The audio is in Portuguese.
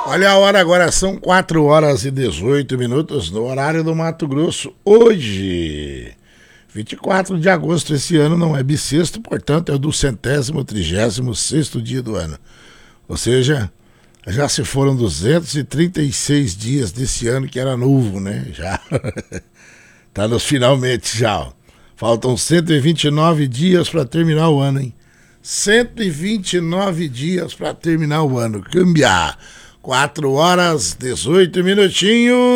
Olha a hora agora, são 4 horas e 18 minutos no horário do Mato Grosso. Hoje, 24 de agosto, esse ano não é bissexto, portanto é o 236º dia do ano. Ou seja, já se foram 236 dias desse ano que era novo, né? Já tá nos finalmente já, ó. Faltam 129 dias para terminar o ano, hein? 129 dias para terminar o ano. Cambiar. 4 horas, 18 minutinhos.